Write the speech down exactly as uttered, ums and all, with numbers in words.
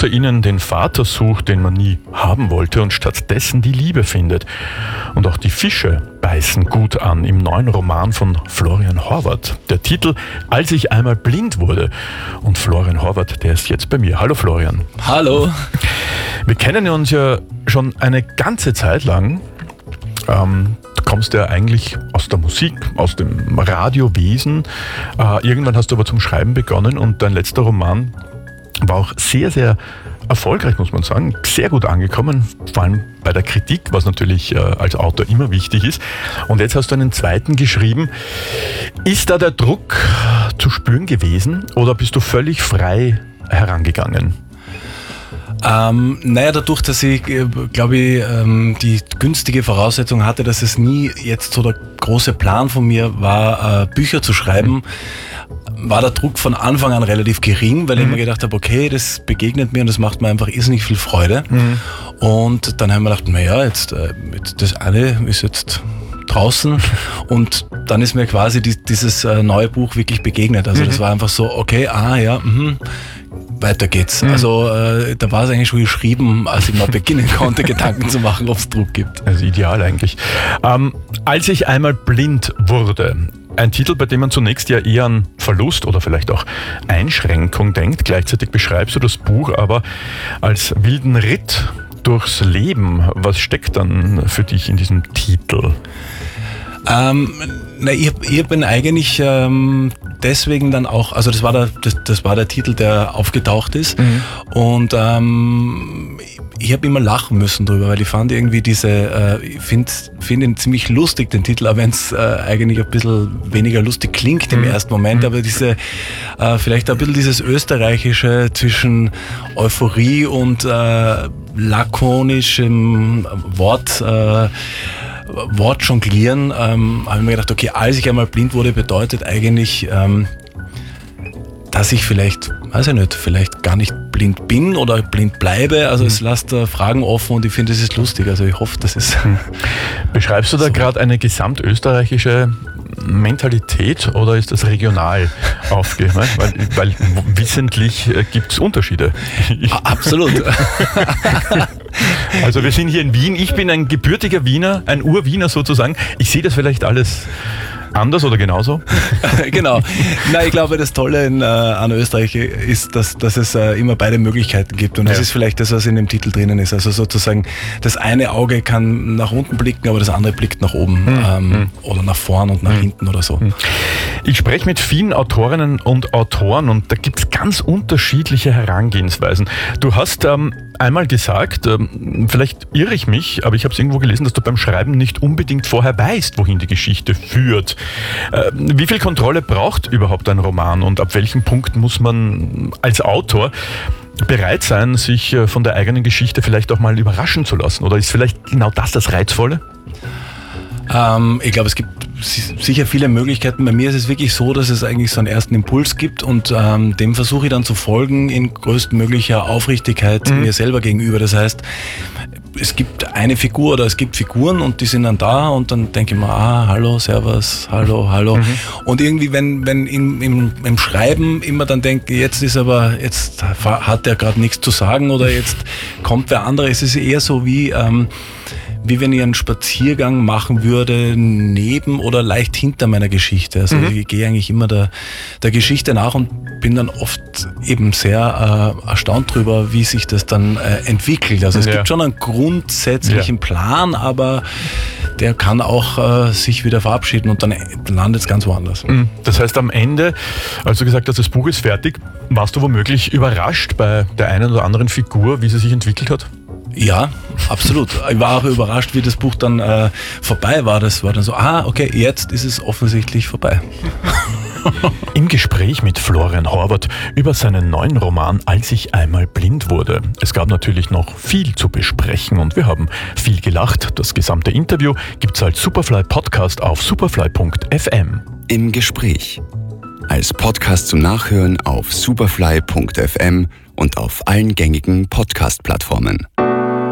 Mutter ihnen den Vater sucht, den man nie haben wollte und stattdessen die Liebe findet. Und auch die Fische beißen gut an im neuen Roman von Florian Horvath. Der Titel Als ich einmal blind wurde. Und Florian Horvath, der ist jetzt bei mir. Hallo Florian. Hallo. Wir kennen uns ja schon eine ganze Zeit lang. Ähm, du kommst ja eigentlich aus der Musik, aus dem Radiowesen. Äh, irgendwann hast du aber zum Schreiben begonnen und dein letzter Roman war auch sehr, sehr erfolgreich, muss man sagen. Sehr gut angekommen, vor allem bei der Kritik, was natürlich äh, als Autor immer wichtig ist. Und jetzt hast du einen zweiten geschrieben. Ist da der Druck zu spüren gewesen oder bist du völlig frei herangegangen? Ähm, naja, dadurch, dass ich, glaube ich, ähm, die günstige Voraussetzung hatte, dass es nie jetzt so der große Plan von mir war, äh, Bücher zu schreiben, mhm. war der Druck von Anfang an relativ gering, weil mhm. ich mir gedacht habe, okay, das begegnet mir und das macht mir einfach irrsinnig viel Freude. Mhm. Und dann haben wir gedacht, naja, jetzt, äh, das eine ist jetzt draußen und dann ist mir quasi die, dieses äh, neue Buch wirklich begegnet. Also mhm. das war einfach so, okay, ah ja, mhm. weiter geht's. Mhm. Also äh, da war es eigentlich schon geschrieben, als ich mal beginnen konnte, Gedanken zu machen, ob es Druck gibt. Also ideal eigentlich. Ähm, als ich einmal blind wurde, ein Titel, bei dem man zunächst ja eher an Verlust oder vielleicht auch Einschränkung denkt. Gleichzeitig beschreibst du das Buch aber als wilden Ritt durchs Leben. Was steckt dann für dich in diesem Titel? Ähm, na, ich, ich bin eigentlich ähm, deswegen dann auch, also das war der, das, das war der Titel, der aufgetaucht ist mhm. und ähm, ich habe immer lachen müssen drüber, weil ich fand irgendwie diese, äh, ich finde find ihn ziemlich lustig, den Titel, auch wenn es äh, eigentlich ein bisschen weniger lustig klingt im mhm. ersten Moment, mhm. aber diese, äh, vielleicht ein bisschen dieses Österreichische zwischen Euphorie und äh, lakonischem Wort, äh, Wort jonglieren, ähm, habe ich mir gedacht, okay, als ich einmal blind wurde, bedeutet eigentlich, ähm, dass ich vielleicht, weiß ich nicht, vielleicht gar nicht blind bin oder blind bleibe. Also mhm. es lässt äh, Fragen offen und ich finde, das ist lustig. Also ich hoffe, das ist... Beschreibst du da so. gerade eine gesamtösterreichische Mentalität oder ist das regional aufgehört? Weil, weil wissentlich äh, gibt es Unterschiede. Absolut. Also wir sind hier in Wien, ich bin ein gebürtiger Wiener, ein Ur-Wiener sozusagen. Ich sehe das vielleicht alles anders oder genauso? Genau. Na, ich glaube, das Tolle in, äh, an Österreich ist, dass, dass es äh, immer beide Möglichkeiten gibt. Und das ja. ist vielleicht das, was in dem Titel drinnen ist. Also sozusagen, das eine Auge kann nach unten blicken, aber das andere blickt nach oben mhm. ähm, oder nach vorn und nach mhm. hinten oder so. Ich spreche mit vielen Autorinnen und Autoren und da gibt es ganz unterschiedliche Herangehensweisen. Du hast ähm, einmal gesagt, ähm, vielleicht irre ich mich, aber ich habe es irgendwo gelesen, dass du beim Schreiben nicht unbedingt vorher weißt, wohin die Geschichte führt. Äh, wie viel Kontrolle braucht überhaupt ein Roman und ab welchem Punkt muss man als Autor bereit sein, sich äh, von der eigenen Geschichte vielleicht auch mal überraschen zu lassen? Oder ist vielleicht genau das das Reizvolle? Ähm, ich glaube, es gibt sicher viele Möglichkeiten. Bei mir ist es wirklich so, dass es eigentlich so einen ersten Impuls gibt und ähm, dem versuche ich dann zu folgen in größtmöglicher Aufrichtigkeit mhm. mir selber gegenüber. Das heißt, es gibt eine Figur oder es gibt Figuren und die sind dann da und dann denke ich mir, ah, hallo, servus, hallo, hallo. Mhm. Und irgendwie, wenn, wenn im, im, im Schreiben immer dann denke, jetzt ist aber, jetzt hat der gerade nichts zu sagen oder jetzt kommt wer andere, es ist eher so wie, ähm, wie wenn ich einen Spaziergang machen würde, neben oder leicht hinter meiner Geschichte. Also mhm. ich gehe eigentlich immer der, der Geschichte nach und bin dann oft eben sehr äh, erstaunt drüber, wie sich das dann äh, entwickelt. Also es ja. gibt schon einen grundsätzlichen ja. Plan, aber der kann auch äh, sich wieder verabschieden und dann landet es ganz woanders. Das heißt, am Ende, als du gesagt hast, das Buch ist fertig, warst du womöglich überrascht bei der einen oder anderen Figur, wie sie sich entwickelt hat? Ja, absolut. Ich war auch überrascht, wie das Buch dann äh, vorbei war. Das war dann so, ah, okay, jetzt ist es offensichtlich vorbei. Im Gespräch mit Florian Horvath über seinen neuen Roman Als ich einmal blind wurde. Es gab natürlich noch viel zu besprechen und wir haben viel gelacht. Das gesamte Interview gibt's als Superfly Podcast auf superfly punkt f m. Im Gespräch. Als Podcast zum Nachhören auf superfly punkt f m und auf allen gängigen Podcast-Plattformen.